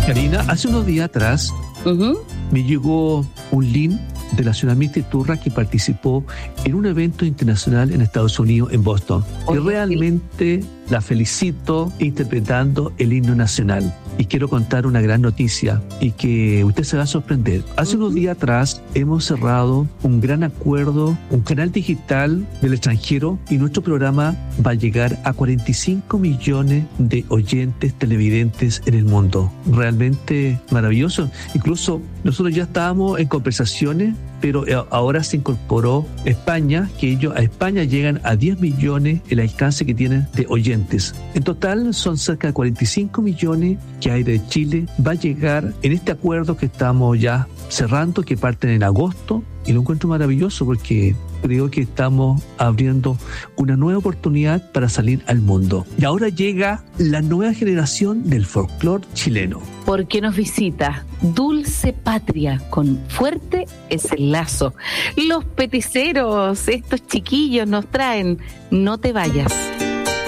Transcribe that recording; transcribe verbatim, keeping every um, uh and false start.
Karina, hace unos días atrás uh-huh. me llegó un link de la señora Mirta Iturra, que participó en un evento internacional en Estados Unidos, en Boston. Oye, y realmente sí. la felicito interpretando el himno nacional. Y quiero contar una gran noticia y que usted se va a sorprender. Hace uh-huh. unos días atrás hemos cerrado un gran acuerdo, un canal digital del extranjero, y nuestro programa va a llegar a cuarenta y cinco millones de oyentes televidentes en el mundo. Realmente maravilloso. Incluso nosotros ya estábamos en conversaciones, pero ahora se incorporó España, que ellos a España llegan a diez millones el alcance que tienen de oyentes. En total son cerca de cuarenta y cinco millones que Aire de Chile va a llegar en este acuerdo que estamos ya cerrando, que parten en agosto, y lo encuentro maravilloso porque creo que estamos abriendo una nueva oportunidad para salir al mundo. Y ahora llega la nueva generación del folclore chileno. Porque nos visita Dulce Patria, con Fuerte es el lazo. Los peticeros, estos chiquillos nos traen No te vayas.